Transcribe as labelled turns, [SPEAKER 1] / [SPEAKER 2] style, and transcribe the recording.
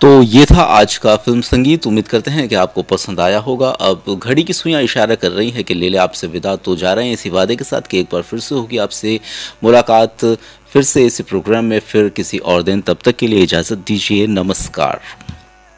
[SPEAKER 1] तो ये था आज का फिल्म संगीत। उम्मीद करते हैं कि आपको पसंद आया होगा। अब घड़ी की सुइयां इशारा कर रही हैं कि लेले आपसे विदा तो जा रहे हैं, इसी वादे के साथ कि एक बार फिर से होगी आपसे मुलाकात, फिर से इसी प्रोग्राम में, फिर किसी और दिन। तब तक के लिए इजाज़त दीजिए, नमस्कार।